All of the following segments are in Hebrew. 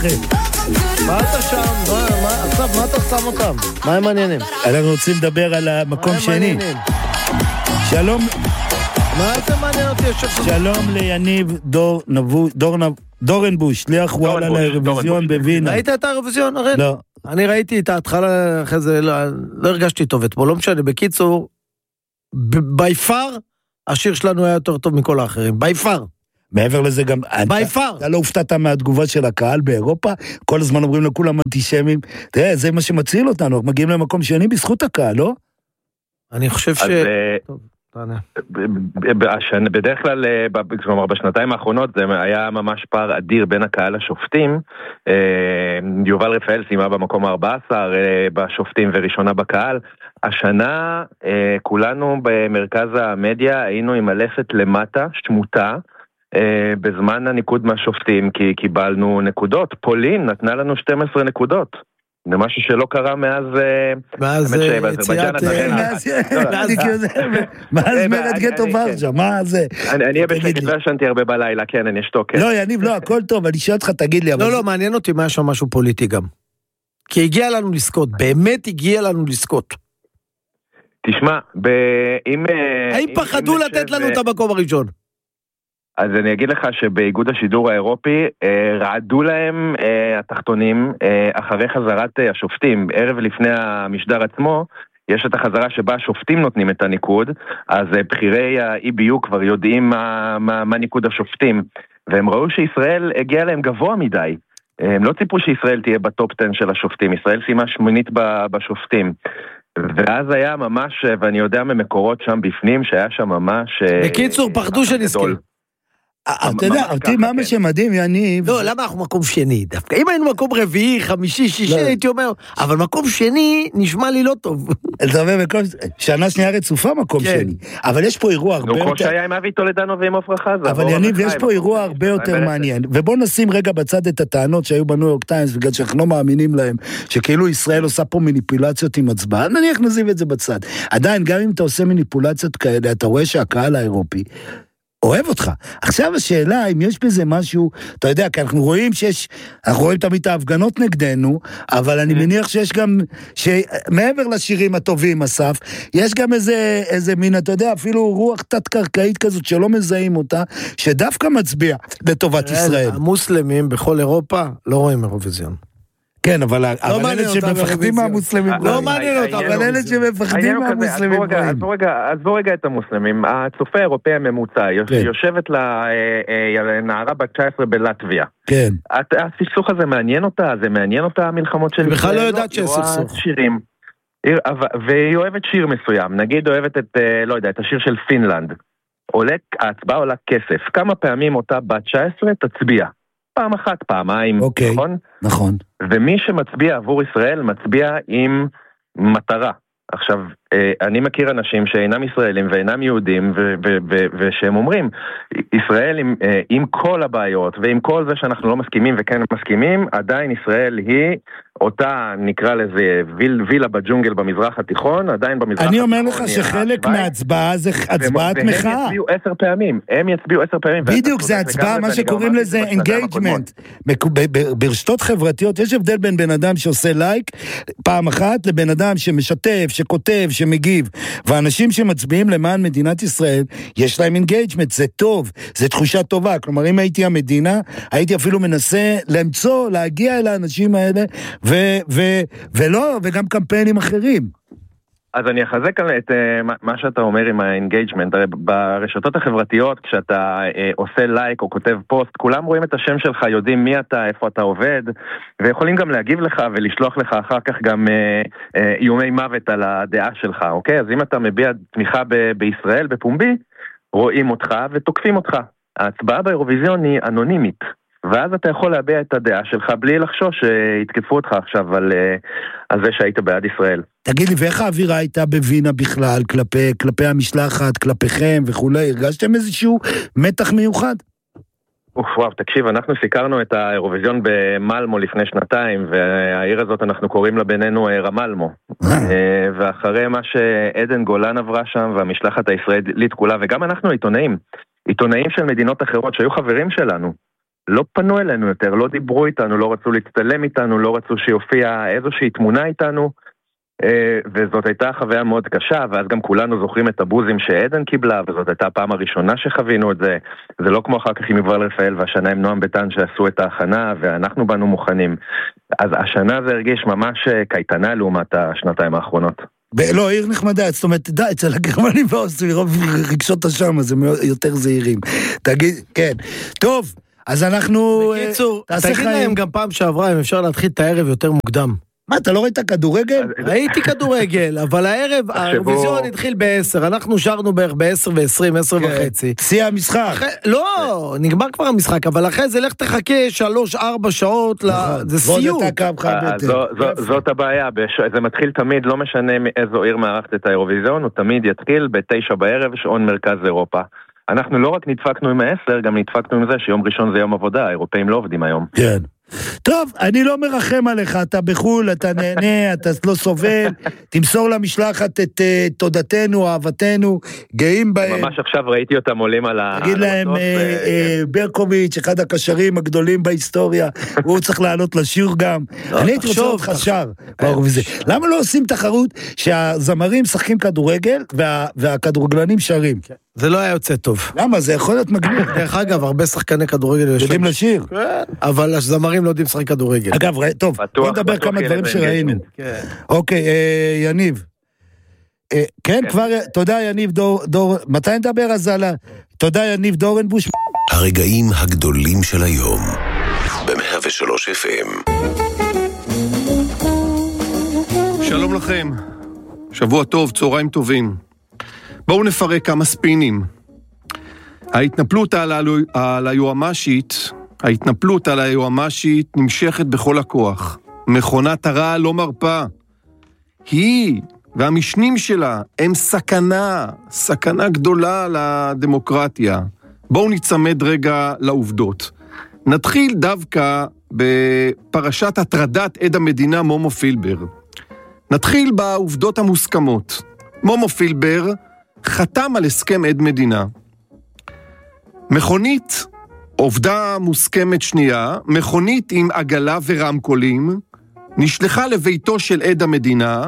אחי? מה אתה שם? עכשיו, מה אתה שם אותם? מה הם מעניינים? אנחנו רוצים לדבר על המקום שני. שלום. מה זה מעניין אותי? שלום ליניב דורנבוש, שליח וואלה לאירוויזיון בווינה. ראית את האירוויזיון, אראל? לא. אני ראיתי את ההתחלה, אחרי זה לא הרגשתי טוב אתמול, לא משנה, בקיצור, ביפר, השיר שלנו היה יותר טוב מכל האחרים, ביפר. מעבר לזה גם, אתה לא הופתעת מהתגובה של הקהל באירופה, כל הזמן אומרים לכולם אנטישמים, תראה, זה מה שמציל אותנו, מגיעים למקום שני בזכות הקהל, לא? אני חושב ש... בדרך כלל, כלומר בשנתיים האחרונות זה היה ממש פער אדיר בין הקהל לשופטים. יובל רפאל סיימה במקום 14 בשופטים וראשונה בקהל. השנה כולנו במרכז המדיה היינו עם הלפת למטה, שמותה, בזמן הניקוד מהשופטים, כי קיבלנו נקודות. פולין נתנה לנו 12 נקודות. זה משהו שלא קרה מאז יציאת... מאז מרד גטו ורשה, מה זה? אני אהיה בשקט, לא ישנתי הרבה בלילה, כן, אני אשתוק. לא, יניב, לא, הכל טוב, אני שואל אותך, תגיד לי. לא, מעניין אותי מה שם משהו פוליטי גם. כי הגיע לנו לזכות, באמת הגיע לנו לזכות. תשמע, האם פחדו לתת לנו את המקום הראשון? אז אני אגיד לך שבאיגוד השידור האירופי רעדו להם התחתונים אחרי חזרת השופטים. ערב לפני המשדר עצמו יש את החזרה שבה השופטים נותנים את הניקוד, אז בחירי ה-EBU כבר יודעים מה ניקוד השופטים, והם ראו שישראל הגיעה להם גבוה מדי. הם לא ציפו שישראל תהיה בטופ 10 של השופטים, ישראל סיימה 8 בשופטים. ואז היה ממש, ואני יודע ממקורות שם בפנים, שהיה שם ממש... בקיצור, פחדו שנזכיר. אתה יודע, אותי מה שמדהים, יניב... לא, למה אנחנו מקום שני? דווקא אם היינו מקום רביעי, חמישי, שישי, הייתי אומר, אבל מקום שני נשמע לי לא טוב. אתה אומר, שנה שנייה רצופה מקום שני. אבל יש פה אירוע הרבה יותר... כמו שהיה עם אבי טולדנו ועם עופרה חזה. אבל יניב, יש פה אירוע הרבה יותר מעניין. ובוא נשים רגע בצד את הטענות שהיו בניו יורק טיימס, בגלל שאנחנו לא מאמינים להם, שכאילו ישראל עושה פה מניפולציות עם הצבעה. נניח נזיב את זה בצד. עדיין, גם אם אתה עושה מניפולציות כאלה, אתה רואה שהקהל האירופי אוהב אותך. עכשיו השאלה, אם יש בזה משהו, אתה יודע, כי אנחנו רואים אנחנו רואים תמיד את ההפגנות נגדנו, אבל אני מניח שיש גם, שמעבר לשירים הטובים, אסף, יש גם איזה מין, אתה יודע, אפילו רוח תת-קרקעית כזאת, שלא מזהים אותה, שדווקא מצביע לטובת ישראל. המוסלמים בכל אירופה לא רואים אירוויזיון. כן, אבל אלה שמפחדים מהמוסלמים, לא מעניין אותם, אבל אלה שמפחדים מהמוסלמים. עזבו רגע את המוסלמים, הצופה האירופאי הממוצע, יושבת לנערה בת 19 בלטביה. כן. הסכסוך הזה מעניין אותה, זה מעניין אותה המלחמות של... בכלל לא יודעת שיש סכסוך. שירים. והיא אוהבת שיר מסוים, נגיד אוהבת את, לא יודע, את השיר של פינלנד. ההצבעה עולה כסף. כמה פעמים אותה בת 19 תצביע? פעם אחת, פעמיים, נכון? נכון. ומי שמצביע עבור ישראל מצביע עם מטרה. עכשיו, אני מכיר אנשים שאינם ישראלים ואינם יהודים, ושהם אומרים, ישראל עם כל הבעיות, ועם כל זה שאנחנו לא מסכימים וכן מסכימים, עדיין ישראל היא אותה, נקרא לזה, וילה בג'ונגל במזרח התיכון, עדיין במזרח התיכון. אני אומר לך שחלק מההצבעה זה הצבעת מחאה. הם יצביעו 10 פעמים, הם יצביעו 10 פעמים. בדיוק, זה הצבעה, מה שקוראים לזה engagement. ברשתות חברתיות, יש הבדל בין בן אדם שעושה לייק, פעם אחת, לבן אדם שמשתף, שכותב, שמגיב. ואנשים שמצביעים למען מדינת ישראל, יש להם engagement, זה טוב, זה תחושה טובה. כלומר, אם הייתי המדינה, הייתי אפילו מנסה למצוא, להגיע אל האנשים האלה, וגם קמפיינים אחרים. אז אני אחזק את מה שאתה אומר עם האינגייג'מנט. ברשתות החברתיות, כשאתה עושה לייק או כותב פוסט, כולם רואים את השם שלך, יודעים מי אתה, איפה אתה עובד, ויכולים גם להגיב לך ולשלוח לך אחר כך גם איומי מוות על הדעה שלך, אוקיי? אז אם אתה מביע תמיכה בישראל, בפומבי, רואים אותך ותוקפים אותך. ההצבעה באירוויזיון היא אנונימית. ואז אתה יכול להביע את הדעה שלך בלי לחשוש שיתקפו אותך עכשיו על זה שהיית בעד ישראל. תגיד לי, ואיך האווירה הייתה בווינה בכלל, כלפי המשלחת, כלפיכם וכולי? הרגשתם איזשהו מתח מיוחד? וואו, תקשיב, אנחנו סיקרנו את האירוויזיון במלמו לפני 2 והעיר הזאת אנחנו קוראים לה בינינו רמלמו. ואחרי מה שעדן גולן עברה שם והמשלחת הישראלית כולה, וגם אנחנו עיתונאים של מדינות אחרות שהיו חברים שלנו, לא פנו אלינו יותר, לא דיברו איתנו, לא רצו להצטלם איתנו, לא רצו שיופיע איזושהי תמונה איתנו, וזאת הייתה חוויה מאוד קשה, ואז גם כולנו זוכרים את הבוזים שעדן קיבלה, וזאת הייתה הפעם הראשונה שחווינו את זה. זה לא כמו אחר כך עם יובל רפאל והשנה עם נועם ביטן שעשו את ההכנה, ואנחנו באנו מוכנים. אז השנה זה הרגיש ממש קייטנה לעומת השנתיים האחרונות. לא, עיר נחמדה, זאת אומרת, די, אצל הגרמנים ועושים רוב רגשות השם, אז הם יותר זהירים. תגיד, כן. טוב, אז אנחנו... בקיצור, תגיד להם גם פעם שעברה, אם אפשר להתחיל את הערב יותר מוקדם. מה, אתה לא ראית כדורגל? ראיתי כדורגל, אבל הערב, האירוויזיון התחיל ב-10, אנחנו שרנו בערך ב-10 ו-20, 10 וחצי. שיא המשחק. לא, נגמר כבר המשחק, אבל אחרי זה לך תחכה 3-4 שעות, זה סיום. זאת הבעיה, זה מתחיל תמיד, לא משנה מאיזו עיר מערכת את האירוויזיון, הוא תמיד יתחיל ב-9 בערב, שעון מרכז אירופה. אנחנו לא רק נדפקנו עם ה-10, גם נדפקנו עם זה שיום ראשון זה יום עבודה, האירופאים לא עובדים היום. כן. טוב, אני לא מרחם עליך, אתה בחול, אתה נהנה, אתה לא סובל, תמסור למשלחת את תודתנו, אהבתנו, גאים בהם. ממש עכשיו ראיתי אותם עולים על תגיד להם, ברקוביץ', אחד הקשרים הגדולים בהיסטוריה, הוא צריך לעלות לשיר גם. אני הייתי רוצה אותך שר. למה לא עושים תחרות שהזמרים משחקים כדורגל והכדורגלנים שרים? זה לא היה יוצא טוב. למה? זה יכול להיות מגניב. דרך אגב, הרבה שחקני כדורגל יודעים לשיר. אבל הזמרים לא יודעים לשחק כדורגל. אגב, טוב, בוא נדבר כמה דברים שראינו. אוקיי, יניב. כן, כבר, תודה יניב דור, מתי נדבר אז על תודה יניב דורנבוש. הרגעים הגדולים של היום, ב-103 FM. שלום לכם, שבוע טוב, צהריים טובים. בואו נפרק כמה ספינים. ההתנפלות על היועמ"שית נמשכת בכל הכוח. מכונת הרע לא מרפה. היא והמשנים שלה הם סכנה גדולה לדמוקרטיה. בואו נצמד רגע לעובדות. נתחיל דווקא בפרשת הטרדת עד המדינה מומו פילבר. נתחיל בעובדות המוסכמות. מומו פילבר חתם על הסכם עד מדינה. מכונית, עובדה מוסכמת שנייה, מכונית עם עגלה ורמקולים, נשלחה לביתו של עד המדינה,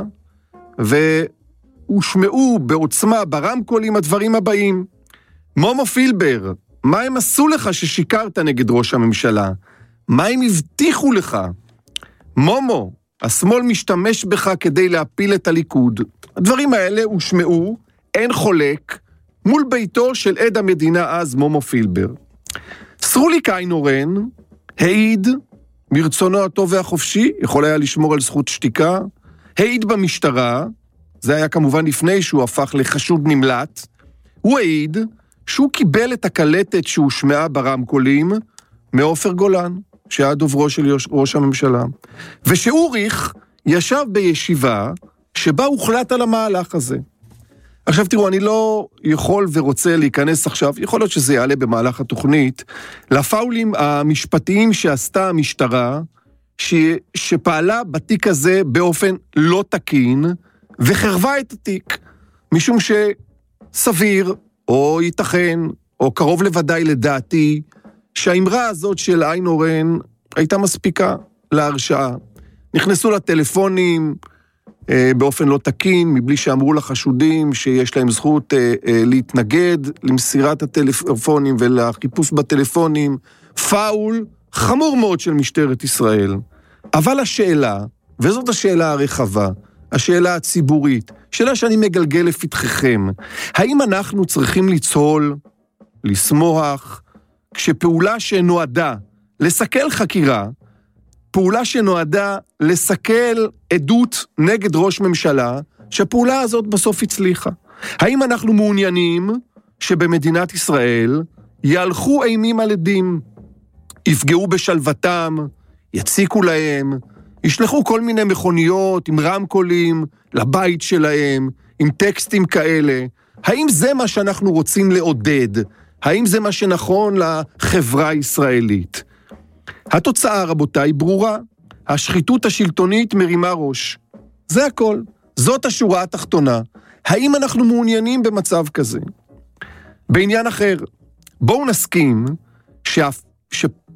והושמעו בעוצמה ברמקולים הדברים הבאים. מומו פילבר, מה הם עשו לך ששיקרת נגד ראש הממשלה? מה הם הבטיחו לך? מומו, השמאל משתמש בך כדי להפיל את הליכוד. הדברים האלה הושמעו, אין חולק, מול ביתו של עד המדינה אז מומו פילבר. סרוליק איינורן העיד מרצונו הטוב והחופשי, יכול היה לשמור על זכות שתיקה, העיד במשטרה, זה היה כמובן לפני שהוא הפך לחשוד נמלט, הוא העיד שהוא קיבל את הקלטת שהוא שמעה ברמקולים מעופר גולן, שהיה דוברו של ראש הממשלה, ושאוריך ישב בישיבה שבה הוחלט על המהלך הזה. עכשיו תראו, אני לא יכול ורוצה להיכנס עכשיו, יכול להיות שזה יעלה במהלך התוכנית, לפאולים המשפטיים שעשתה המשטרה, שפעלה בתיק הזה באופן לא תקין, וחרבה את התיק, משום שסביר, או ייתכן, או קרוב לוודאי לדעתי, שהאמרה הזאת של איינורן הייתה מספיקה להרשעה. נכנסו לטלפונים באופן לא תקין, מבלי שאמרו לחשודים שיש להם זכות להתנגד למסירת הטלפונים ולחיפוש בטלפונים. פאול חמור מאוד של משטרת ישראל. אבל השאלה, וזאת השאלה הרחבה, השאלה הציבורית, שאלה שאני מגלגל לפתחכם, האם אנחנו צריכים לצהול, לשמוח, כשפעולה שנועדה לסכל חקירה, פעולה שנועדה לסכל עדות נגד ראש ממשלה, שהפעולה הזאת בסוף הצליחה. האם אנחנו מעוניינים שבמדינת ישראל יהלכו אימים על עדים, יפגעו בשלוותם, יציקו להם, ישלחו כל מיני מכוניות עם רמקולים לבית שלהם, עם טקסטים כאלה? האם זה מה שאנחנו רוצים לעודד? האם זה מה שנכון לחברה הישראלית? התוצאה, רבותיי, ברורה. השחיתות השלטונית מרימה ראש. זה הכל. זאת השורה התחתונה. האם אנחנו מעוניינים במצב כזה? בעניין אחר, בואו נסכים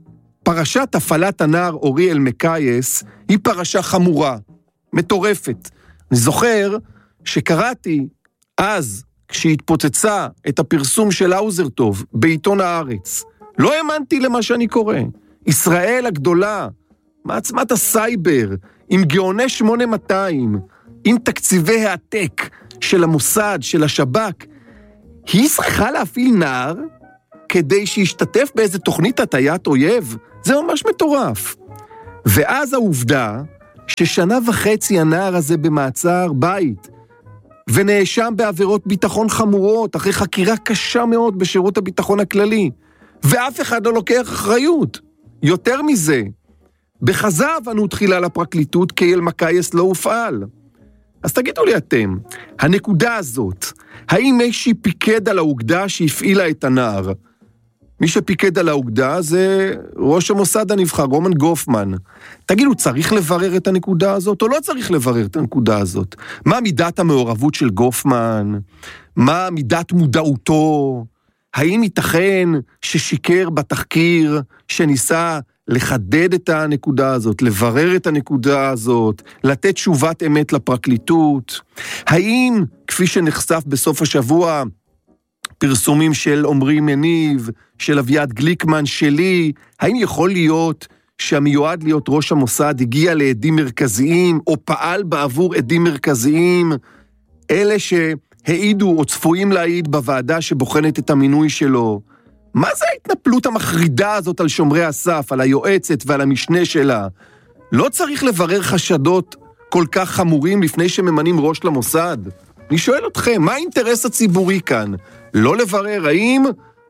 פרשת הפעלת הנער אורי אלמקייס היא פרשה חמורה, מטורפת. אני זוכר שקראתי אז, כשהתפוצצה את הפרסום של האוזרטוב בעיתון הארץ, לא האמנתי למה שאני קורא. ישראל הגדולה, מעצמת הסייבר, עם גאוני 8200, עם תקציבי העתק של המוסד, של השב"כ, היא צריכה להפעיל נער כדי שישתתף באיזה תוכנית הטיית אויב? זה ממש מטורף. ואז העובדה ששנה וחצי הנער הזה במעצר בית, ונאשם בעבירות ביטחון חמורות, אחרי חקירה קשה מאוד בשירות הביטחון הכללי, ואף אחד לא לוקח אחריות. יותר מזה, בחזב אנו תחילה לפרקליטות כי אלמקייס לא הופעל. אז תגידו לי אתם, הנקודה הזאת, האם מישהי פיקד על האוגדה שהפעילה את הנער? מי שפיקד על האוגדה זה ראש המוסד הנבחר, רומן גופמן. תגידו, צריך לברר את הנקודה הזאת או לא צריך לברר את הנקודה הזאת? מה מידת המעורבות של גופמן? מה מידת מודעותו? האם ייתכן ששיקר בתחקיר שניסה לחדד את הנקודה הזאת, לברר את הנקודה הזאת, לתת תשובת אמת לפרקליטות? האם, כפי שנחשף בסוף השבוע, פרסומים של עומרי מניב, של אביעד גליקמן, שלי, האם יכול להיות שהמיועד להיות ראש המוסד הגיע לעדים מרכזיים, או פעל בעבור עדים מרכזיים, אלה שהעידו או צפויים להעיד בוועדה שבוחנת את המינוי שלו? מה זה ההתנפלות המחרידה הזאת על שומרי הסף, על היועצת ועל המשנה שלה? לא צריך לברר חשדות כל כך חמורים לפני שממנים ראש למוסד? אני שואל אתכם, מה האינטרס הציבורי כאן? לא לברר האם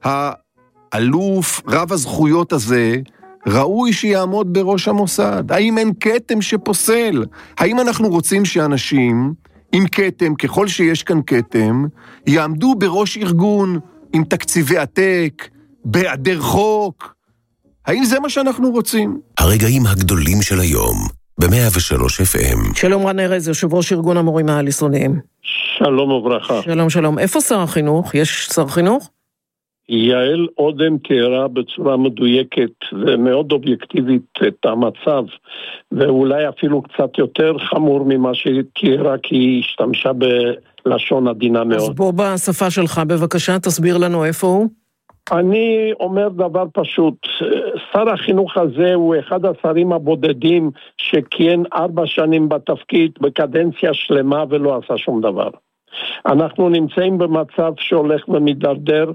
האלוף רב הזכויות הזה ראוי שיעמוד בראש המוסד? האם אין כתם שפוסל? האם אנחנו רוצים שאנשים עם כתם, ככל שיש כאן כתם, יעמדו בראש ארגון עם תקציבי עתק, בהיעדר חוק? האם זה מה שאנחנו רוצים? הרגעים הגדולים של היום, ב-103 FM. שלום רן ארז, יושב ראש ארגון המורים העל-יסודיים. שלום וברכה. שלום, שלום. איפה שר החינוך? יש שר חינוך? יעל אודם תיארה בצורה מדויקת ומאוד אובייקטיבית את המצב, ואולי אפילו קצת יותר חמור ממה שתיארה, כי היא השתמשה בלשון עדינה מאוד. אז בוא בשפה שלך, בבקשה, תסביר לנו איפה הוא. אני אומר דבר פשוט, שר החינוך הזה הוא אחד השרים הבודדים שכיהן 4 שנים בתפקיד בקדנציה שלמה ולא עשה שום דבר. אנחנו נמצאים במצב שהולך ומדרדר,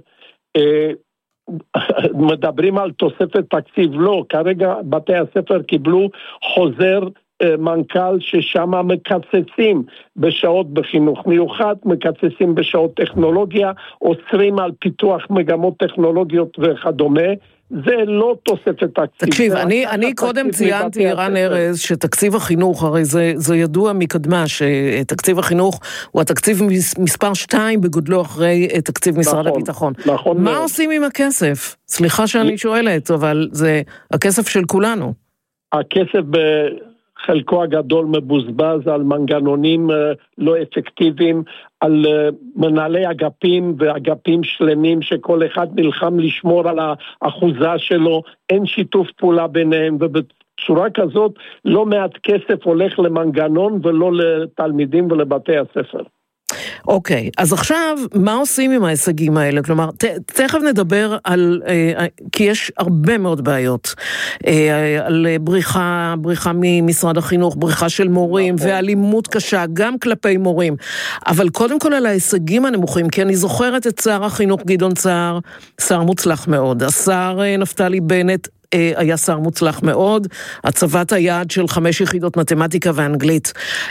מדברים על תוספת תקציב, לא, כרגע בתי הספר קיבלו חוזר מנכ"ל ששם מקצצים בשעות בחינוך מיוחד, מקצצים בשעות טכנולוגיה, אוסרים על פיתוח מגמות טכנולוגיות וכדומה. זה לא תוספת תקציב. תקשיב, אני קודם ציינתי, רן ארז, שתקציב החינוך, הרי זה ידוע מקדמה, שתקציב החינוך הוא התקציב מספר 2 בגודלו אחרי תקציב משרד הביטחון. נכון. מה עושים עם הכסף? סליחה שאני שואלת, אבל זה הכסף של כולנו. הכסף בחלקו הגדול מבוזבז על מנגנונים לא אפקטיביים, על מנהלי אגפים ואגפים שלמים שכל אחד נלחם לשמור על האחוזה שלו, אין שיתוף פעולה ביניהם, ובצורה כזאת לא מעט כסף הולך למנגנון ולא לתלמידים ולבתי הספר. אוקיי, אז עכשיו, מה עושים עם ההישגים האלה? כלומר, תכף נדבר על, כי יש הרבה מאוד בעיות, על בריחה ממשרד החינוך, בריחה של מורים, ואלימות קשה, גם כלפי מורים. אבל קודם כל על ההישגים הנמוכים, כי אני זוכרת את שר החינוך גדעון סער, שר מוצלח מאוד. השר נפתלי בנט, היה שר מוצלח מאוד, הצבת היעד של 5 יחידות מתמטיקה ואנגלית.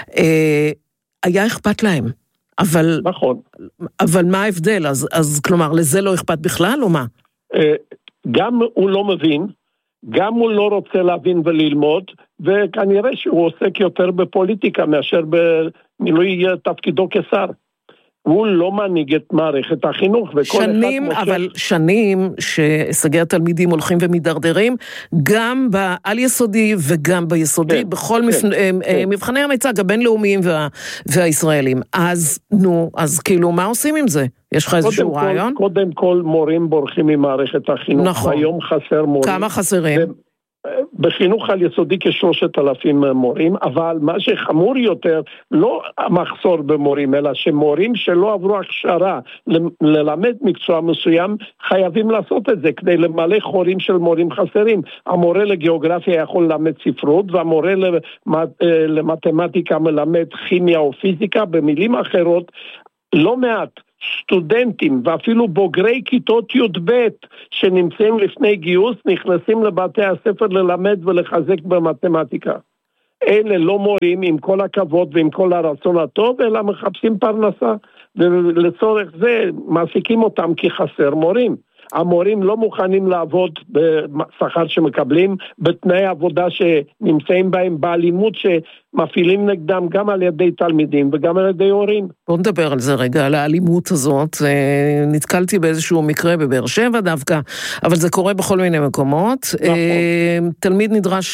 היה אכפת להם. נכון. אבל מה ההבדל? אז כלומר, לזה לא אכפת בכלל או מה? גם הוא לא מבין, גם הוא לא רוצה להבין וללמוד, וכנראה שהוא עוסק יותר בפוליטיקה מאשר במילוי תפקידו כשר. הוא לא מנהיג את מערכת החינוך. אבל שנים שהישגי התלמידים הולכים ומדרדרים, גם בעל יסודי וגם ביסודי, בכל מבחני המיצג הבינלאומיים והישראלים. אז כאילו, מה עושים עם זה? יש לך איזשהו רעיון? קודם כל מורים בורחים ממערכת החינוך. נכון. היום חסר מורים. כמה חסרים? בחינוך על יסודי כ3,000 מורים, אבל מה שחמור יותר, לא המחסור במורים, אלא שמורים שלא עברו הכשרה ללמד מקצוע מסוים, חייבים לעשות את זה, כדי למלא חורים של מורים חסרים. המורה לגיאוגרפיה יכול ללמד ספרות, והמורה למתמטיקה מלמד כימיה או פיזיקה. במילים אחרות, לא מעט סטודנטים ואפילו בוגרי כיתות י"ב שנמצאים לפני גיוס נכנסים לבתי הספר ללמד ולחזק במתמטיקה. אלה לא מורים עם כל הכבוד ועם כל הרצון הטוב, אלא מחפשים פרנסה, ולצורך זה מעסיקים אותם כי חסר מורים. המורים לא מוכנים לעבוד בשכר שמקבלים, בתנאי עבודה שנמצאים בהם, באלימות שמפעילים נגדם גם על ידי תלמידים וגם על ידי הורים. בוא נדבר על זה רגע, על האלימות הזאת. נתקלתי באיזשהו מקרה בבאר שבע דווקא, אבל זה קורה בכל מיני מקומות. נכון. תלמיד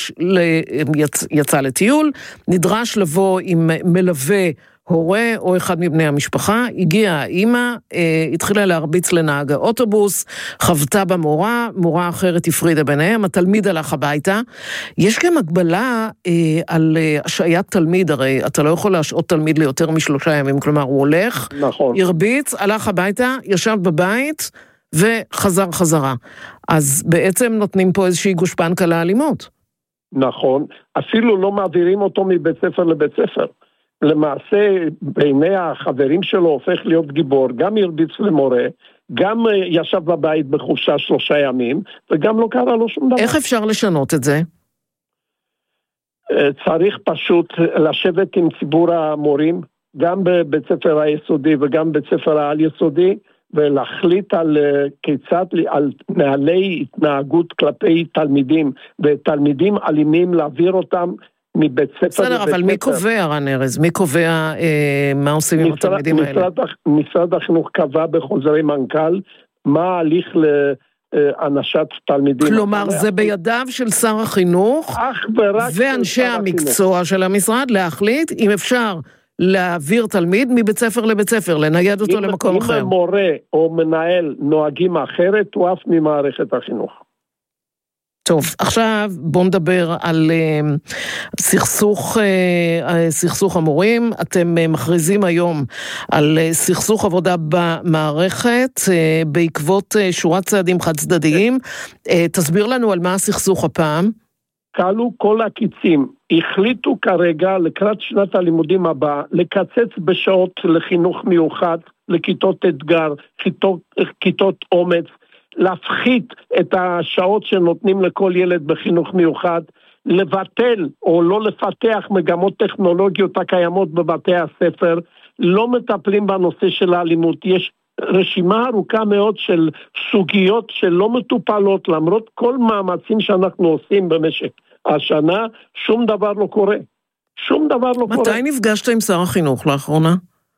יצא לטיול, נדרש לבוא עם מלווה הורה או אחד מבני המשפחה, הגיעה האמא, התחילה להרביץ לנהג האוטובוס, חוותה במורה, מורה אחרת הפרידה ביניהם, התלמיד הלך הביתה. יש גם הגבלה על השעיית תלמיד, הרי אתה לא יכול להשעות תלמיד ליותר מ3 ימים, כלומר הוא הולך, נכון. הרביץ, הלך הביתה, ישב בבית וחזר חזרה. אז בעצם נותנים פה איזושהי גושפנקה לאלימות. נכון, אפילו לא מעבירים אותו מבית ספר לבית ספר. למעשה בעיני החברים שלו הופך להיות גיבור, גם הרביץ למורה, גם ישב בבית בחופשה 3 ימים, וגם לא קרה לו שום דבר. איך אפשר לשנות את זה? צריך פשוט לשבת עם ציבור המורים, גם בבית ספר היסודי וגם בבית ספר העל יסודי, ולהחליט על כיצד, על נהלי התנהגות כלפי תלמידים, ותלמידים אלימים להעביר אותם מבית ספר לבית ספר. בסדר, אבל מי קובע, רן ארז? מי קובע מה עושים עם התלמידים האלה? משרד החינוך קבע בחוזרי מנכ"ל מה ההליך לאנשת תלמידים. כלומר, זה בידיו של שר החינוך ואנשי המקצוע של המשרד להחליט אם אפשר להעביר תלמיד מבית ספר לבית ספר, לנייד אותו למקום אחר. אם מורה או מנהל נוהגים אחרת, הוא אף ממערכת החינוך. טוב, עכשיו בואו נדבר על סכסוך המורים. אתם מכריזים היום על סכסוך עבודה במערכת בעקבות שורת צעדים חד צדדיים. תסביר לנו על מה הסכסוך הפעם. קלו כל הקיצים, החליטו כרגע לקראת שנת הלימודים הבאה לקצץ בשעות לחינוך מיוחד, לכיתות אתגר, כיתות אומץ, להפחית את השעות שנותנים לכל ילד בחינוך מיוחד, לבטל או לא לפתח מגמות טכנולוגיות הקיימות בבתי הספר, לא מטפלים בנושא של האלימות. יש רשימה ארוכה מאוד של סוגיות שלא מטופלות, למרות כל מאמצים שאנחנו עושים במשך השנה, שום דבר לא קורה. שום דבר לא קורה. מתי נפגשת עם שר החינוך לאחרונה?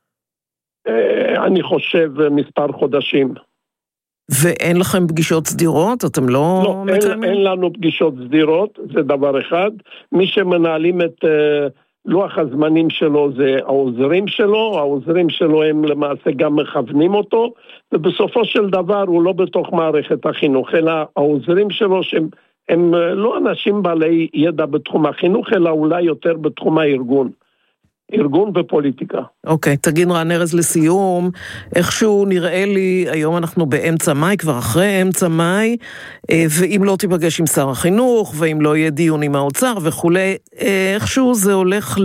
אני חושב מספר חודשים. ואין לכם פגישות סדירות? אתם לא מקיימים? אין לנו פגישות סדירות, זה דבר אחד. מי שמנהלים את לוח הזמנים שלו זה העוזרים שלו, העוזרים שלו הם למעשה גם מכוונים אותו, ובסופו של דבר הוא לא בתוך מערכת החינוך, אלא העוזרים שלו שהם לא אנשים בעלי ידע בתחום החינוך, אלא אולי יותר בתחום הארגון. ארגון ופוליטיקה. אוקיי, תגיד רן ארז לסיום, איכשהו נראה לי, היום אנחנו באמצע מאי, כבר אחרי אמצע מאי, ואם לא תיפגש עם שר החינוך, ואם לא יהיה דיון עם האוצר וכולי, איכשהו זה הולך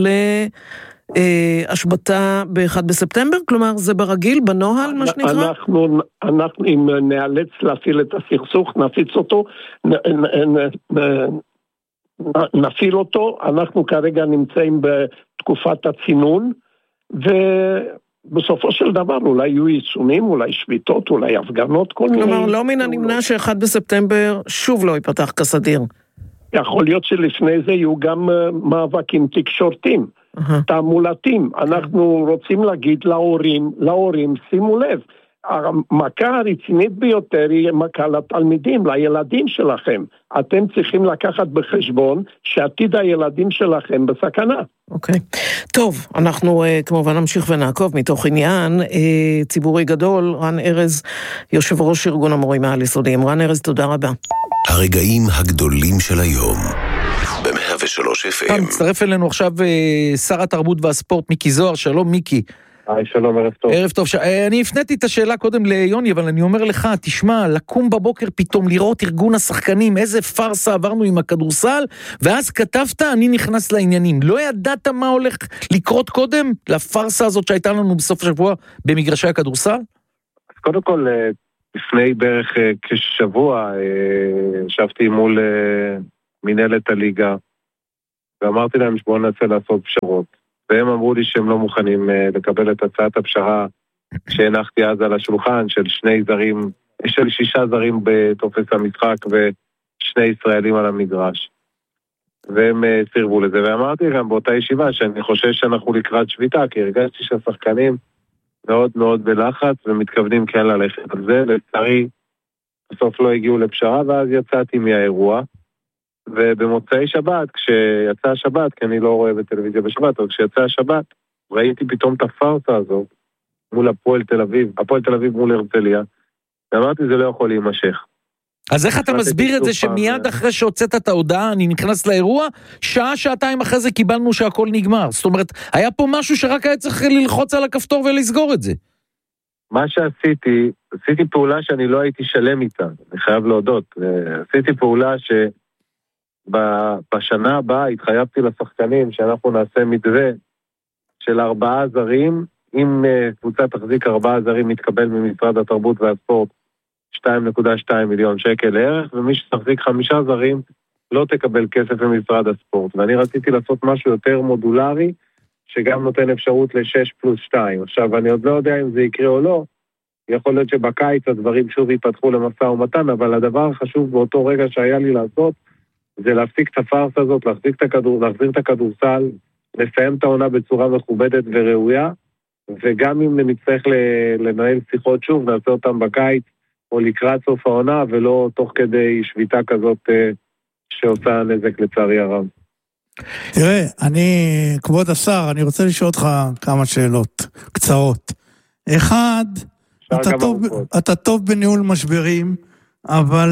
להשבתה ב1 בספטמבר? כלומר, זה ברגיל, בנוהל, מה שנקרא? אנחנו אם נאלץ להפעיל את הסכסוך, נפיץ אותו, נפיל אותו, אנחנו כרגע נמצאים בתקופת הצינון, ובסופו של דבר אולי יהיו עיצומים, אולי שביתות, אולי הפגנות, כל מיני... כלומר, לא מן הנמנע ש1 בספטמבר שוב לא ייפתח כסדיר. יכול להיות שלפני זה יהיו גם מאבקים תקשורתיים, תעמולתיים. אנחנו רוצים להגיד להורים, שימו לב, המכה הרצינית ביותר היא מכה לתלמידים, לילדים שלכם. אתם צריכים לקחת בחשבון שעתיד הילדים שלכם בסכנה. אוקיי. טוב, אנחנו כמובן נמשיך ונעקוב מתוך עניין ציבורי גדול. רן ארז, יושב ראש ארגון המורים העל יסודיים. רן ארז, תודה רבה. הרגעים הגדולים של היום. ב-103 FM. מצטרף אלינו עכשיו שר התרבות והספורט מיקי זוהר. שלום מיקי. היי, שלום, ערב טוב. ערב טוב. אני הפניתי את השאלה קודם ליוני, אבל אני אומר לך, תשמע, לקום בבוקר פתאום, לראות ארגון השחקנים, איזה פרסה עברנו עם הכדורסל, ואז כתבת, אני נכנס לעניינים. לא ידעת מה הולך לקרות קודם לפרסה הזאת שהייתה לנו בסוף השבוע במגרשי הכדורסל? אז קודם כל, לפני בערך כשבוע, ישבתי מול מנהלת הליגה, ואמרתי להם שבואו ננסה לעשות פשרות. והם אמרו לי שהם לא מוכנים לקבל את הצעת הפשרה שהנחתי אז על השולחן של 6 זרים בטופס המשחק ו2 ישראלים על המגרש. והם סירבו לזה, ואמרתי גם באותה ישיבה שאני חושש שאנחנו לקראת שביתה, כי הרגשתי שהשחקנים מאוד מאוד בלחץ ומתכוונים כן ללכת על זה. לצערי, בסוף לא הגיעו לפשרה, ואז יצאתי מהאירוע. ובמוצאי שבת, כשיצא השבת, כי אני לא רואה בטלוויזיה בשבת, אבל כשיצא השבת, ראיתי פתאום את הפרסה הזאת מול הפועל תל אביב מול הרצליה, ואמרתי, זה לא יכול להימשך. אז איך אתה מסביר את זה שמיד אחרי שהוצאת את ההודעה, אני נכנס לאירוע, שעתיים אחרי זה קיבלנו שהכל נגמר? זאת אומרת, היה פה משהו שרק היה צריך ללחוץ על הכפתור ולסגור את זה. מה שעשיתי, עשיתי פעולה שאני לא הייתי שלם איתה, אני חייב להודות. עשיתי פעולה בשנה הבאה התחייבתי לשחקנים שאנחנו נעשה מתווה של 4 זרים, אם קבוצה תחזיק 4 זרים מתקבל ממשרד התרבות והספורט 2.2 מיליון שקל לערך, ומי שתחזיק 5 זרים לא תקבל כסף ממשרד הספורט. ואני רציתי לעשות משהו יותר מודולרי, שגם נותן אפשרות ל6+2. עכשיו, אני עוד לא יודע אם זה יקרה או לא, יכול להיות שבקיץ הדברים שוב ייפתחו למשא ומתן, אבל הדבר החשוב באותו רגע שהיה לי לעשות, זה להפסיק את הפרסה הזאת, להחזיר את הכדורסל, לסיים את העונה בצורה מכובדת וראויה, וגם אם נצטרך לנהל שיחות שוב, נעשה אותם בקיץ, או לקראת סוף העונה, ולא תוך כדי שביתה כזאת שעושה נזק לצערי הרב. תראה, כבוד השר, אני רוצה לשאול אותך כמה שאלות קצרות. אחד, אתה טוב בניהול משברים, אבל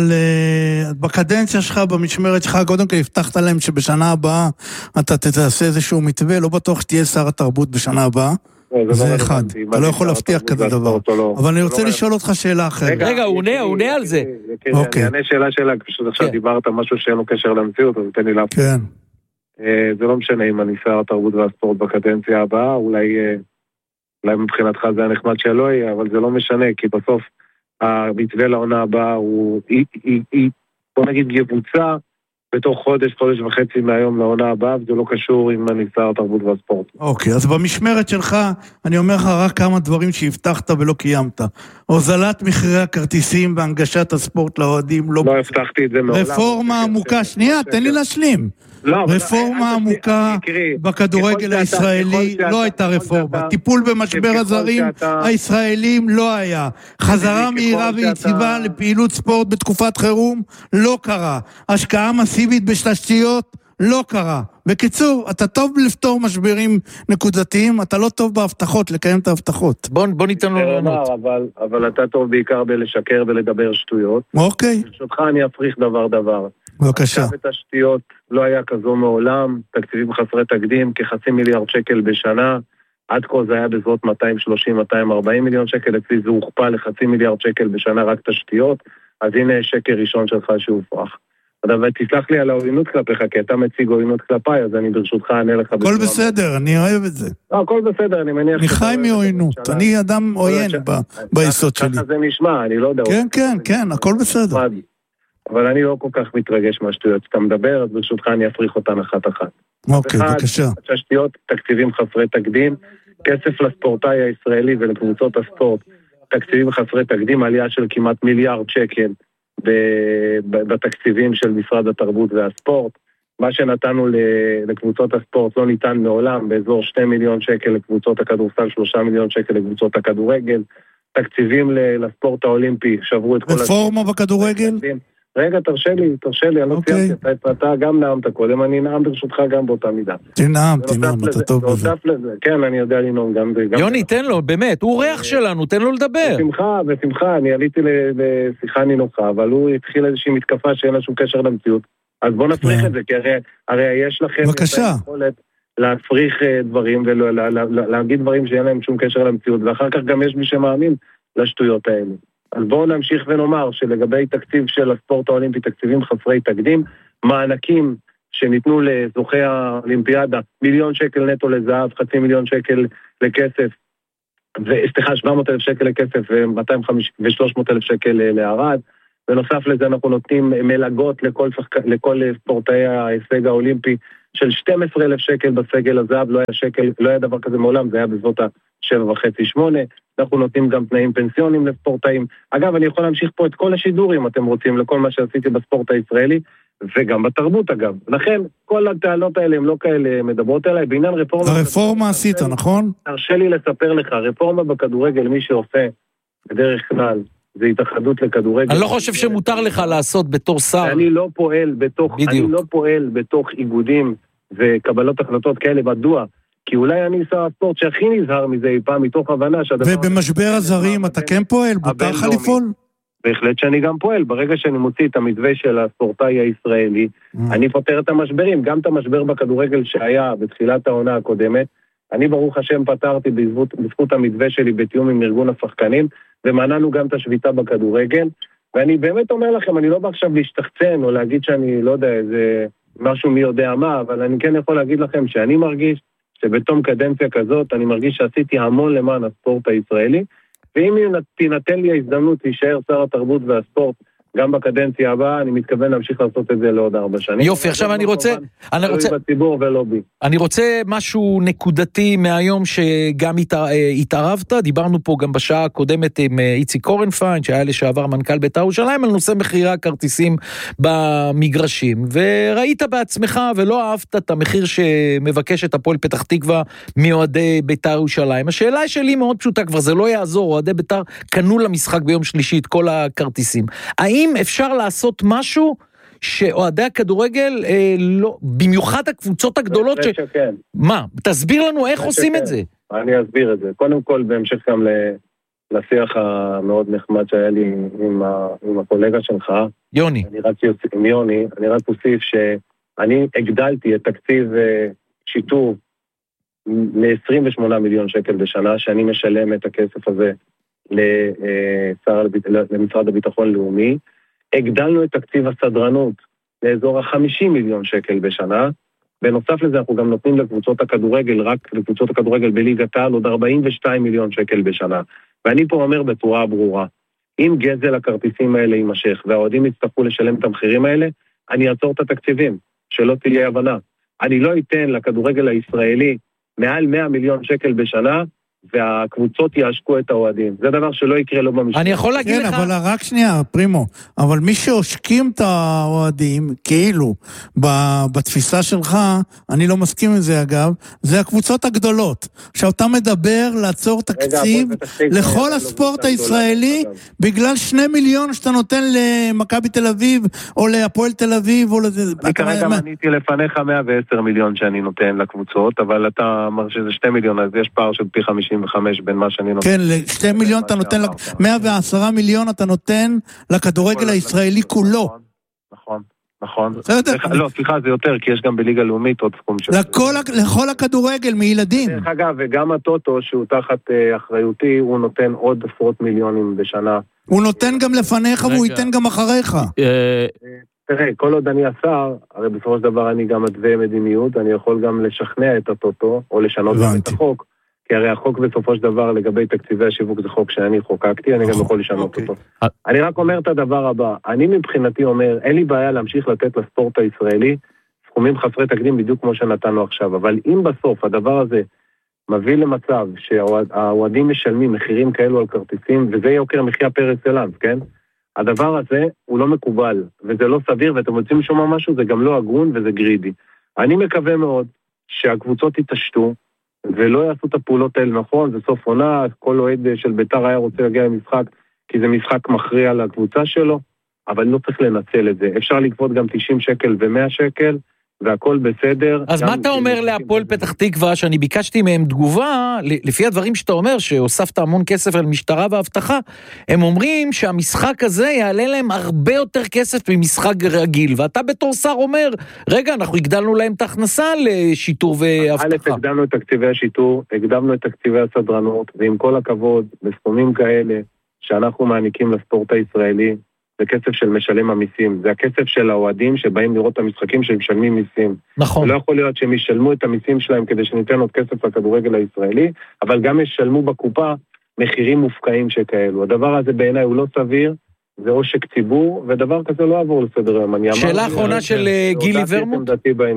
בקדנציה שלך, במשמרת שלך, קודם כל הבטחת להם שבשנה הבאה אתה תעשה איזשהו מתווה, לא בטוח שתהיה שר התרבות בשנה הבאה. זה אחד, אתה לא יכול להבטיח כזה דבר. אבל אני רוצה לשאול אותך שאלה אחרת. רגע, הוא עונה על זה. אני אענה שאלה, פשוט עכשיו דיברת משהו שאין לו קשר למציאות, אז תן לי להפתיע. כן. זה לא משנה אם אני שר התרבות והספורט בקדנציה הבאה, אולי מבחינתך זה הנחמד שלא יהיה, אבל זה לא משנה, כי בסוף המתווה לעונה הבאה הוא, בוא נגיד, יבוצע בתוך חודש וחצי מהיום לעונה הבאה, וזה לא קשור עם אני שר התרבות והספורט. אוקיי, אז במשמרת שלך, אני אומר לך רק כמה דברים שהבטחת ולא קיימת. הוזלת מחירי הכרטיסים והנגשת הספורט לאוהדים. לא הבטחתי את זה מעולם. רפורמה עמוקה, שנייה, תן לי להשלים. רפורמה עמוקה בכדורגל הישראלי לא הייתה רפורמה. טיפול במשבר הזרים הישראלים לא היה. חזרה מהירה ויציבה לפעילות ספורט בתקופת חירום לא קרה. השקעה מסיבית בתשתיות לא קרה. בקיצור, אתה טוב לפתור משברים נקודתיים, אתה לא טוב בהבטחות, לקיים את ההבטחות. בוא ניתן לו לענות. אבל אתה טוב בעיקר בלשקר ולדבר שטויות. אוקיי. ברשותך אני אפריך דבר. בבקשה. עכשיו בתשתיות לא היה כזו מעולם, תקציבים חסרי תקדים, כ500 מיליארד שקל בשנה, עד כה זה היה בזאת 230-240 מיליון שקל, אצלי זה הוכפל ל500 מיליארד שקל בשנה רק תשתיות, אז הנה שקר ראשון שלך שהופרח. אבל תסלח לי על העוינות כלפיך, כי אתה מציג עוינות כלפיי, אז אני ברשותך אענה לך. הכל בסדר, אני אוהב את זה. לא, הכל בסדר, אני מניח... אני חי מעוינות, אני אדם עוין ביסוד שלי. ככה זה נשמע, אני לא יודע. כן, הכל בסדר. אבל אני לא כל כך מתרגש מהשטויות שאתה מדבר, אז ברשותך אני אפריך אותן אחת. אוקיי, בבקשה. תשתיות, תקציבים חסרי תקדים, כסף לספורטאי הישראלי ולקבוצות הספורט, תקציבים חסרי תקדים, עלייה של כמעט 1 מיליארד שקל בתקציבים של משרד התרבות והספורט. מה שנתנו לקבוצות הספורט לא ניתן מעולם, באזור 2 מיליון שקל לקבוצות הכדורסל, 3 מיליון שקל לקבוצות הכדורגל, תקציבים לספורט האולימפי, שברו את כל... רפורמה בכדורגל? רגע, תרשה לי, אני לא ציירתי, אתה גם נעמת קודם, אני נעם ברשותך גם באותה מידה. תנעם, אתה טוב בזה. כן, אני יודע לנעום גם. יוני, תן לו, באמת, הוא אורח שלנו, תן לו לדבר. בשמחה, אני עליתי לשיחה נינוחה, אבל הוא התחיל איזושהי מתקפה שאין לה שום קשר למציאות. אז בוא נפריך את זה, כי הרי יש לכם... בבקשה. להפריך דברים ולהגיד דברים שאין להם שום קשר למציאות, ואחר כך גם יש מי שמאמין לשטויות האלה. אז בואו נמשיך ונאמר שלגבי תקציב של הספורט האולימפי, תקציבים חסרי תקדים, מענקים שניתנו לזוכי האולימפיאדה, 1,000,000 שקל נטו לזהב, 500,000 שקל לכסף, 700,000 שקל לכסף ו-300,000 שקל לערד. בנוסף לזה אנחנו נותנים מלגות לכל ספורטאי ההישג האולימפי של 12,000 שקל בסגל הזהב, לא היה דבר כזה מעולם, זה היה בסביבות ה-7.5-8. אנחנו נותנים גם תנאים פנסיונים לספורטאים. אגב, אני יכול להמשיך פה את כל השידורים, אתם רוצים, לכל מה שעשיתי בספורט הישראלי, וגם בתרבות אגב. לכן, כל הטענות האלה הן לא כאלה מדברות אליי, בעניין רפורמה... הרפורמה עשית, נכון? תרשה לי לספר לך, רפורמה בכדורגל, מי שעושה בדרך כלל, זה התאחדות לכדורגל. אני לא חושב שמותר לך לעשות בתור שר. אני לא פועל בתוך איגודים וקבלות החלטות כאלה, מדוע? כי אולי אני שר הספורט שהכי נזהר מזה אי פעם, מתוך הבנה שהדבר... ובמשבר הזרים אתה כן פועל? מותר לך לפעול? בהחלט שאני גם פועל. ברגע שאני מוציא את המתווה של הספורטאי הישראלי, אני פותר את המשברים. גם את המשבר בכדורגל שהיה בתחילת העונה הקודמת, אני ברוך השם פתרתי בזכות המתווה שלי בתיאום עם ארגון השחקנים, ומנענו גם את השביתה בכדורגל. ואני באמת אומר לכם, אני לא בא עכשיו להשתחצן או להגיד שאני לא יודע איזה משהו מי יודע מה, אבל אני כן יכול להגיד לכם שאני מרגיש שבתום קדנציה כזאת אני מרגיש שעשיתי המון למען הספורט הישראלי, ואם תינתן לי ההזדמנות להישאר שר התרבות והספורט גם בקדנציה הבאה, אני מתכוון להמשיך לעשות את זה לעוד 4 שנים. יופי, עכשיו אני רוצה... בציבור ולא בי. אני רוצה משהו נקודתי מהיום שגם התערבת, דיברנו פה גם בשעה הקודמת עם איציק קורנפיין, שהיה לשעבר מנכ"ל בית"ר ירושלים, על נושא מחירי הכרטיסים במגרשים, וראית בעצמך ולא אהבת את המחיר שמבקשת הפועל פתח תקווה מיועדי בית"ר ירושלים. השאלה שלי מאוד פשוטה כבר, זה לא יעזור, אוהדי בית"ר קנו למשחק ביום שלישי את כל הכרטיסים. האם אפשר לעשות משהו שאוהדי הכדורגל, לא, במיוחד הקבוצות הגדולות שכן. מה? תסביר לנו איך עושים את זה. אני אסביר את זה. קודם כל, בהמשך גם לשיח המאוד נחמד שהיה לי עם הקולגה שלך. יוני. אני רק אוסיף שאני הגדלתי את תקציב שיטור ל-28 מיליון שקל בשנה, שאני משלם את הכסף הזה למשרד הביטחון לאומי. הגדלנו את תקציב הסדרנות לאזור ה-50 מיליון שקל בשנה. בנוסף לזה אנחנו גם נותנים לקבוצות הכדורגל, רק לקבוצות הכדורגל בליגת העל, עוד 42 מיליון שקל בשנה. ואני פה אומר בצורה ברורה, אם גזל הכרטיסים האלה יימשך, והאוהדים יצטרכו לשלם את המחירים האלה, אני אעצור את התקציבים, שלא תהיה הבנה. אני לא אתן לכדורגל הישראלי מעל 100 מיליון שקל בשנה, והקבוצות יעשקו את האוהדים. זה דבר שלא יקרה לא במשחק. אני יכול להגיד לך... כן, אבל רק שנייה, פרימו, אבל מי שעושקים את האוהדים, כאילו, בתפיסה שלך, אני לא מסכים עם זה אגב, זה הקבוצות הגדולות. שאתה מדבר לעצור תקציב לכל הספורט הישראלי, בגלל 2 מיליון שאתה נותן למכבי תל אביב, או להפועל תל אביב, או לזה... אני כרגע מניתי לפניך 110 מיליון שאני נותן לקבוצות, אבל אתה אומר שזה 2 מיליון, אז יש פער של פי 55 בין מה שאני נותן. כן, 2 מיליון אתה נותן, 110 מיליון אתה נותן לכדורגל הישראלי כולו. נכון. לא, סליחה, זה יותר, כי יש גם בליגה לאומית עוד סכום של... לכל הכדורגל, מילדים. דרך אגב, וגם הטוטו, שהוא תחת אחריותי, הוא נותן עוד עשרות מיליונים בשנה. הוא נותן גם לפניך, והוא ייתן גם אחריך. תראה, כל עוד אני השר, הרי בסופו של דבר אני גם מתווה מדיניות, אני יכול גם לשכנע את הטוטו, או לשנות את החוק, כי הרי החוק בסופו של דבר לגבי תקציבי השיווק זה חוק שאני חוקקתי, אני גם יכול לשנות אותו. אני רק אומר את הדבר הבא, אני מבחינתי אומר, אין לי בעיה להמשיך לתת לספורט הישראלי סכומים חסרי תקדים בדיוק כמו שנתנו עכשיו, אבל אם בסוף הדבר הזה מביא למצב שהאוהדים משלמים מחירים כאלו על כרטיסים, וזה יוקר מחיה פר אקסלנס, כן? הדבר הזה הוא לא מקובל, וזה לא סביר, ואתם רוצים לשמוע משהו, זה גם לא הגון וזה גרידי. אני מקווה מאוד שהקבוצות יתעשתו, ולא יעשו את הפעולות האלה נכון, זה סוף עונה, כל אוהד של בית"ר היה רוצה להגיע למשחק, כי זה משחק מכריע לקבוצה שלו, אבל לא צריך לנצל את זה. אפשר לגבות גם 90 שקל ו100 שקל, והכל בסדר. אז מה אתה אומר להפועל פתח תקווה, שאני ביקשתי מהם תגובה, לפי הדברים שאתה אומר, שהוספת המון כסף על משטרה והבטחה, הם אומרים שהמשחק הזה יעלה להם הרבה יותר כסף ממשחק רגיל, ואתה בתור שר אומר, רגע, אנחנו הגדלנו להם את ההכנסה לשיטור והבטחה. הגדלנו את תקציבי השיטור, הגדלנו את תקציבי הסדרנות, ועם כל הכבוד, בסכומים כאלה, שאנחנו מעניקים לספורט הישראלי, זה כסף של משלם המיסים, זה הכסף של האוהדים שבאים לראות את המשחקים שמשלמים מיסים. נכון. לא יכול להיות שהם ישלמו את המיסים שלהם כדי שניתן עוד כסף לכדורגל הישראלי, אבל גם ישלמו בקופה מחירים מופקעים שכאלו. הדבר הזה בעיניי הוא לא סביר, זה עושק ציבור, ודבר כזה לא יעבור לסדר היום. שאלה אחרונה של גילי ורמוט.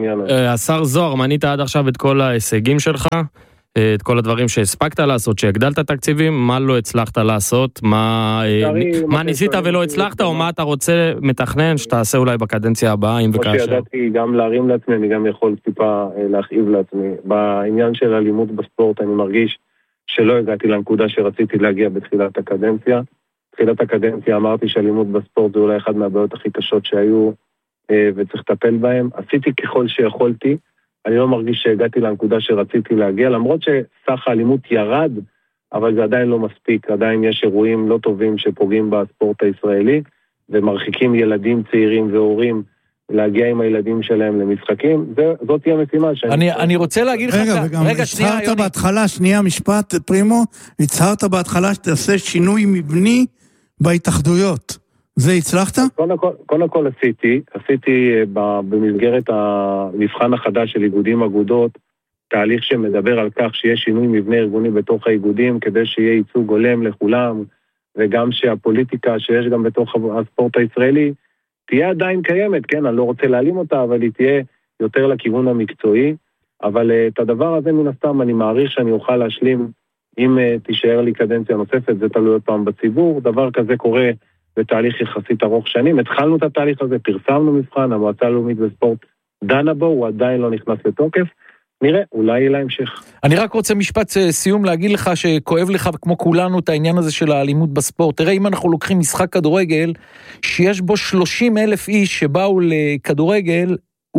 השר זוהר, מנית עד עכשיו את כל ההישגים שלך, את כל הדברים שהספקת לעשות, שהגדלת תקציבים, מה לא הצלחת לעשות, מה ניסית ולא הצלחת, או מה אתה רוצה מתכנן שתעשה אולי בקדנציה הבאה, אם וכאשר. שידעתי גם להרים לעצמי, אני גם יכול טיפה להכאיב לעצמי. בעניין של אלימות בספורט, אני מרגיש שלא הגעתי לנקודה שרציתי להגיע בתחילת הקדנציה. בתחילת הקדנציה אמרתי שאלימות בספורט זה אולי אחד מהבעיות הכי קשות שהיו, וצריך לטפל בהם. עשיתי ככל שיכולתי, אני לא מרגיש שהגעתי לנקודה שרציתי להגיע, למרות שסך האלימות ירד, אבל זה עדיין לא מספיק, עדיין יש אירועים לא טובים שפוגעים בספורט הישראלי, ומרחיקים ילדים צעירים והורים להגיע עם הילדים שלהם למשחקים, זאת תהיה משימה אני רוצה להגיד לך... רגע, הצהרת בהתחלה, שנייה משפט, פרימו, הצהרת בהתחלה שתעשה שינוי מבני בהתאחדויות. זה הצלחת? קודם כל עשיתי במסגרת המבחן החדש של איגודים אגודות, תהליך שמדבר על כך שיש שינוי מבנה ארגוני בתוך האיגודים, כדי שיהיה ייצוג הולם לכולם, וגם שהפוליטיקה שיש גם בתוך הספורט הישראלי, תהיה עדיין קיימת, כן, אני לא רוצה להעלים אותה, אבל היא תהיה יותר לכיוון המקצועי, אבל את הדבר הזה מן הסתם אני מעריך שאני אוכל להשלים, אם תישאר לי קדנציה נוספת, זה תלוי עוד פעם בציבור, דבר כזה קורה בתהליך יחסית ארוך שנים, התחלנו את התהליך הזה, פרסמנו מבחן, המועצה הלאומית בספורט דנה בו, הוא עדיין לא נכנס לתוקף, נראה, אולי יהיה להמשך. אני רק רוצה משפט סיום להגיד לך שכואב לך כמו כולנו את העניין הזה של האלימות בספורט. תראה, אם אנחנו לוקחים משחק כדורגל, שיש בו 30,000 איש שבאו לכדורגל,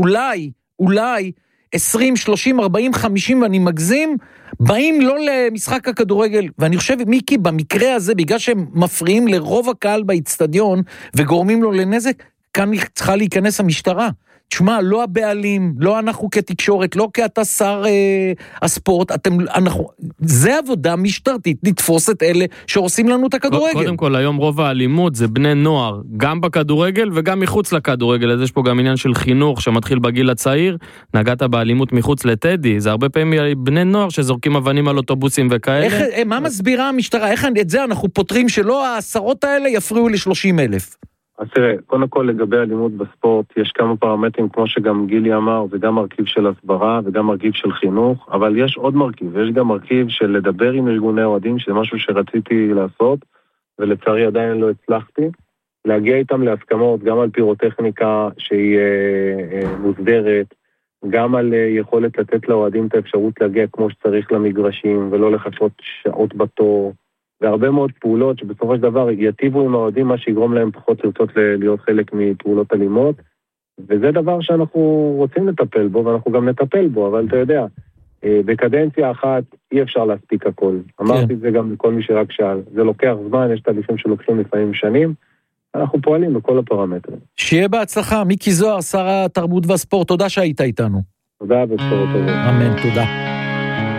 אולי 20, 30, 40, 50, ואני מגזים, באים לא למשחק הכדורגל, ואני חושב, מיקי, במקרה הזה, בגלל שהם מפריעים לרוב הקהל באצטדיון, וגורמים לו לנזק, כאן צריכה להיכנס המשטרה. תשמע, לא הבעלים, לא אנחנו כתקשורת, לא כאתה שר הספורט, זה עבודה משטרתית, לתפוס את אלה שעושים לנו את הכדורגל. קודם כל, היום רוב האלימות זה בני נוער, גם בכדורגל וגם מחוץ לכדורגל, אז יש פה גם עניין של חינוך שמתחיל בגיל הצעיר, נגעת באלימות מחוץ לטדי, זה הרבה פעמים בני נוער שזורקים אבנים על אוטובוסים וכאלה. מה מסבירה המשטרה? איך את זה אנחנו פותרים שלא העשרות האלה יפריעו ל30,000? אז תראה, קודם כל לגבי אלימות בספורט, יש כמה פרמטרים, כמו שגם גילי אמר, זה גם מרכיב של הסברה וגם מרכיב של חינוך, אבל יש עוד מרכיב, יש גם מרכיב של לדבר עם ארגוני אוהדים, שזה משהו שרציתי לעשות, ולצערי עדיין לא הצלחתי, להגיע איתם להסכמות, גם על פירוטכניקה שהיא מוסדרת, גם על יכולת לתת לאוהדים את האפשרות להגיע כמו שצריך למגרשים, ולא לחכות שעות בתור, והרבה מאוד פעולות שבסופו של דבר יטיבו עם האוהדים, מה שיגרום להם פחות לרצות להיות חלק מפעולות אלימות, וזה דבר שאנחנו רוצים לטפל בו, ואנחנו גם נטפל בו, אבל אתה יודע, בקדנציה אחת אי אפשר להספיק הכל. אמרתי את זה גם לכל מי שרק שאל. זה לוקח זמן, יש תהליכים שלוקחים לפעמים שנים, אנחנו פועלים בכל הפרמטרים. שיהיה בהצלחה, מיקי זוהר, שר התרבות והספורט, תודה שהיית איתנו. תודה, בספורט טובה. אמן, תודה.